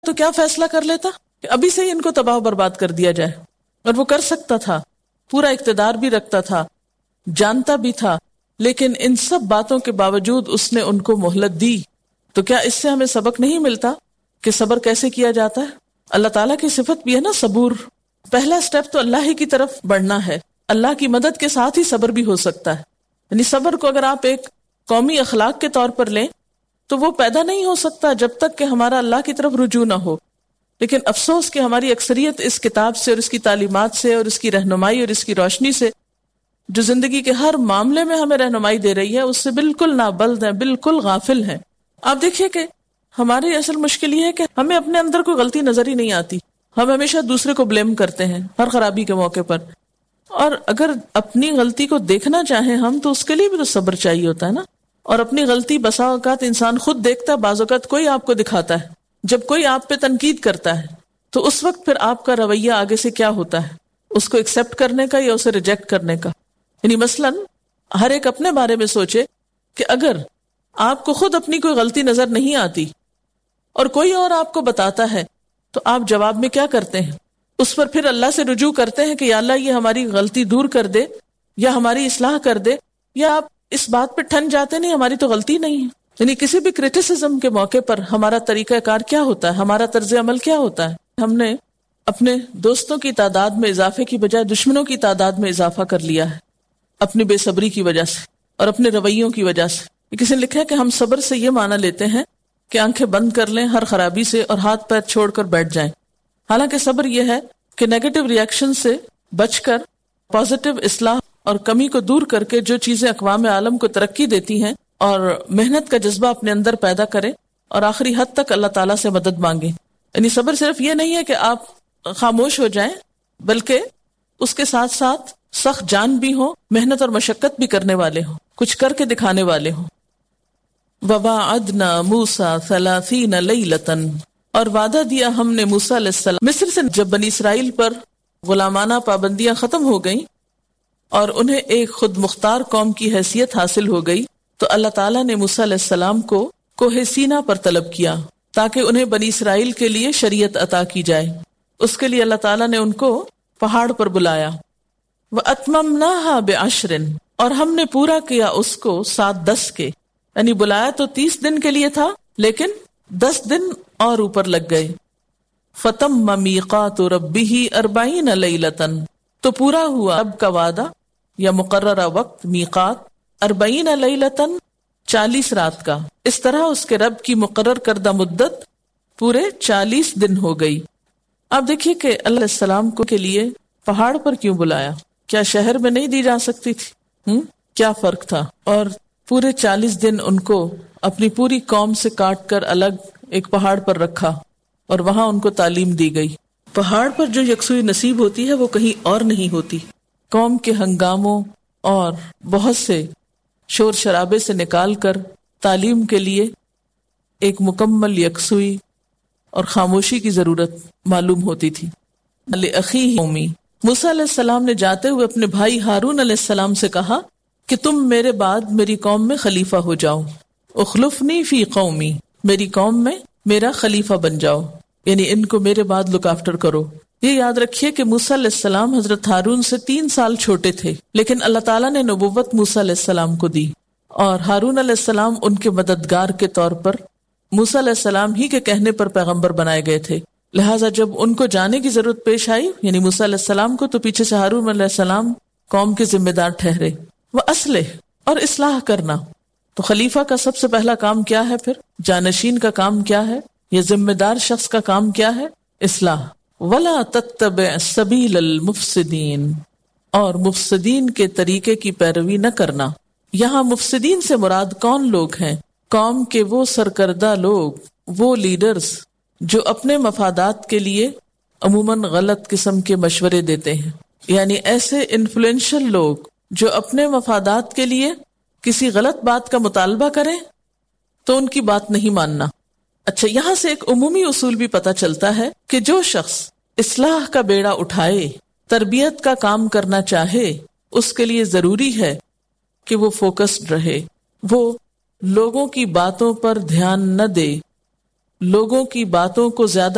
تو کیا فیصلہ کر لیتا کہ ابھی سے ہی ان کو تباہ و برباد کر دیا جائے، اور وہ کر سکتا تھا، پورا اقتدار بھی رکھتا تھا، جانتا بھی تھا، لیکن ان سب باتوں کے باوجود اس نے ان کو مہلت دی. تو کیا اس سے ہمیں سبق نہیں ملتا کہ صبر کیسے کیا جاتا ہے؟ اللہ تعالیٰ کی صفت بھی ہے نا صبور. پہلا سٹیپ تو اللہ ہی کی طرف بڑھنا ہے. اللہ کی مدد کے ساتھ ہی صبر بھی ہو سکتا ہے. یعنی صبر کو اگر آپ ایک قومی اخلاق کے طور پر لیں تو وہ پیدا نہیں ہو سکتا جب تک کہ ہمارا اللہ کی طرف رجوع نہ ہو. لیکن افسوس کہ ہماری اکثریت اس کتاب سے اور اس کی تعلیمات سے اور اس کی رہنمائی اور اس کی روشنی سے جو زندگی کے ہر معاملے میں ہمیں رہنمائی دے رہی ہے اس سے بالکل نابلد ہیں، بالکل غافل ہیں. آپ دیکھیے کہ ہماری اصل مشکل یہ ہے کہ ہمیں اپنے اندر کوئی غلطی نظر ہی نہیں آتی. ہم ہمیشہ دوسرے کو بلیم کرتے ہیں ہر خرابی کے موقع پر. اور اگر اپنی غلطی کو دیکھنا چاہیں ہم تو اس کے لیے بھی تو صبر چاہیے ہوتا ہے نا. اور اپنی غلطی بسا اوقات انسان خود دیکھتا ہے، بعض اوقات کوئی آپ کو دکھاتا ہے. جب کوئی آپ پہ تنقید کرتا ہے تو اس وقت پھر آپ کا رویہ آگے سے کیا ہوتا ہے؟ اس کو ایکسپٹ کرنے کا یا اسے ریجیکٹ کرنے کا؟ یعنی مثلاً ہر ایک اپنے بارے میں سوچے کہ اگر آپ کو خود اپنی کوئی غلطی نظر نہیں آتی اور کوئی اور آپ کو بتاتا ہے تو آپ جواب میں کیا کرتے ہیں؟ اس پر پھر اللہ سے رجوع کرتے ہیں کہ یا اللہ یہ ہماری غلطی دور کر دے یا ہماری اصلاح کر دے، یا آپ اس بات پہ ٹھن جاتے نہیں ہماری تو غلطی نہیں ہے. یعنی کسی بھی کرٹیسزم کے موقع پر ہمارا طریقہ کار کیا ہوتا ہے، ہمارا طرز عمل کیا ہوتا ہے؟ ہم نے اپنے دوستوں کی تعداد میں اضافے کی بجائے دشمنوں کی تعداد میں اضافہ کر لیا ہے، اپنی بے صبری کی وجہ سے اور اپنے رویوں کی وجہ سے. کسی نے لکھا ہے کہ ہم صبر سے یہ معنی لیتے ہیں کہ آنکھیں بند کر لیں ہر خرابی سے اور ہاتھ پیر چھوڑ کر بیٹھ جائیں. حالانکہ صبر یہ ہے کہ نیگیٹو ریئیکشن سے بچ کر پازیٹو اصلاح اور کمی کو دور کر کے جو چیزیں اقوام عالم کو ترقی دیتی ہیں اور محنت کا جذبہ اپنے اندر پیدا کریں اور آخری حد تک اللہ تعالیٰ سے مدد مانگیں. یعنی صبر صرف یہ نہیں ہے کہ آپ خاموش ہو جائیں، بلکہ اس کے ساتھ ساتھ سخت جان بھی ہوں، محنت اور مشقت بھی کرنے والے ہوں، کچھ کر کے دکھانے والے ہوں. وَوَعَدْنَا مُوسَىٰ 30 لَيْلَةً، اور وعدہ دیا ہم نے موسیٰ علیہ السلام. مصر سے جب بنی اسرائیل پر غلامانہ پابندیاں ختم ہو گئیں اور انہیں ایک خود مختار قوم کی حیثیت حاصل ہو گئی تو اللہ تعالیٰ نے موسیٰ علیہ السلام کو کوہ سینا پر طلب کیا تاکہ انہیں بنی اسرائیل کے لیے شریعت عطا کی جائے. اس کے لیے اللہ تعالیٰ نے ان کو پہاڑ پر بلایا. وَأَتْمَمْنَاهَا بِعَشْرٍ، اور ہم نے پورا کیا اس کو 7-10 کے. یعنی بلایا تو 30 دن کے لیے تھا لیکن 10 دن اور اوپر لگ گئے. فَتَمَّ مِيقَاتُ رَبِّهِ 40 لَيْلَةً، تو پورا ہوا رب کا وعدہ یا مقررہ وقت میقات 40 لیلتن 40 رات کا. اس طرح اس کے رب کی مقرر کردہ مدت پورے 40 دن ہو گئی. آپ دیکھیے کہ اللہ علیہ السلام کو کے لیے پہاڑ پر کیوں بلایا؟ کیا شہر میں نہیں دی جا سکتی تھی؟ کیا فرق تھا؟ اور پورے 40 دن ان کو اپنی پوری قوم سے کاٹ کر الگ ایک پہاڑ پر رکھا اور وہاں ان کو تعلیم دی گئی. پہاڑ پر جو یکسوئی نصیب ہوتی ہے وہ کہیں اور نہیں ہوتی. قوم کے ہنگاموں اور بہت سے شور شرابے سے نکال کر تعلیم کے لیے ایک مکمل یکسوئی اور خاموشی کی ضرورت معلوم ہوتی تھی. لِأَخِيهِ قَوْمِي، موسیٰ علیہ السلام نے جاتے ہوئے اپنے بھائی ہارون علیہ السلام سے کہا کہ تم میرے بعد میری قوم میں خلیفہ ہو جاؤ. اخلفنی فی قومی، میری قوم میں میرا خلیفہ بن جاؤ، یعنی ان کو میرے بعد لک آفٹر کرو. یہ یاد رکھیے کہ موسیٰ علیہ السلام حضرت ہارون سے 3 سال چھوٹے تھے، لیکن اللہ تعالیٰ نے نبوت موسیٰ علیہ السلام کو دی اور ہارون علیہ السلام ان کے مددگار کے طور پر موسیٰ علیہ السلام ہی کے کہنے پر پیغمبر بنائے گئے تھے. لہٰذا جب ان کو جانے کی ضرورت پیش آئی یعنی موسیٰ علیہ السلام کو، تو پیچھے سے ہارون علیہ السلام قوم کے ذمہ دار ٹھہرے. وَأَصْلِحْ، اور اصلاح کرنا. تو خلیفہ کا سب سے پہلا کام کیا ہے؟ پھر جانشین کا کام کیا ہے؟ یہ ذمہ دار شخص کا کام کیا ہے؟ اصلاح. وَلَا تَتَّبِعْ سَبِيلَ الْمُفْسِدِينَ، اور مفسدین کے طریقے کی پیروی نہ کرنا. یہاں مفسدین سے مراد کون لوگ ہیں؟ قوم کے وہ سرکردہ لوگ، وہ لیڈرز جو اپنے مفادات کے لیے عموماً غلط قسم کے مشورے دیتے ہیں. یعنی ایسے انفلوئنشل لوگ جو اپنے مفادات کے لیے کسی غلط بات کا مطالبہ کریں تو ان کی بات نہیں ماننا. اچھا، یہاں سے ایک عمومی اصول بھی پتہ چلتا ہے کہ جو شخص اصلاح کا بیڑا اٹھائے، تربیت کا کام کرنا چاہے، اس کے لیے ضروری ہے کہ وہ فوکسڈ رہے، وہ لوگوں کی باتوں پر دھیان نہ دے، لوگوں کی باتوں کو زیادہ